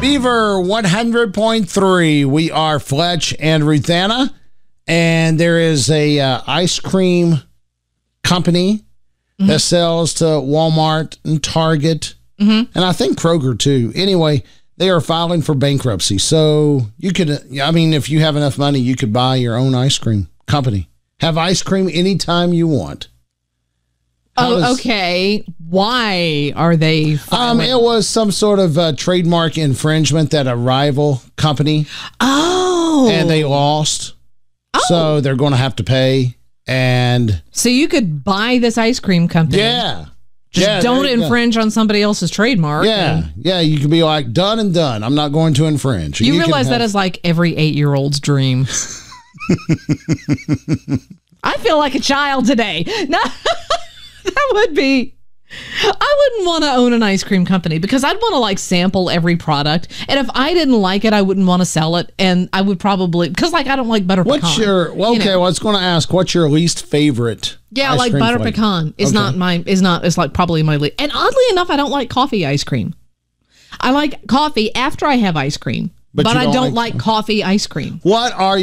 Beaver 100.3. We are Fletch and Ruthanna, and there is a ice cream company that sells to Walmart and Target, and I think Kroger too. Anyway, they are filing for bankruptcy. So you could, if you have enough money, you could buy your own ice cream company. Have ice cream anytime you want. Okay. Why are they filing? It was some sort of trademark infringement that a rival company. Oh. And they lost. So they're going to have to pay. And so you could buy this ice cream company. Yeah. Just don't infringe on somebody else's trademark. Yeah. Yeah. You can be like, done and done. I'm not going to infringe. You realize that is like every 8-year-old's dream. I feel like a child today. No. That would be. I wouldn't want to own an ice cream company because I'd want to like sample every product. And if I didn't like it, I wouldn't want to sell it. And I would probably, because like I don't like butter pecan. I was going to ask, what's your least favorite? Yeah, like butter pecan is it's like probably my least. And oddly enough, I don't like coffee ice cream. I like coffee after I have ice cream, but I don't like coffee ice cream. What are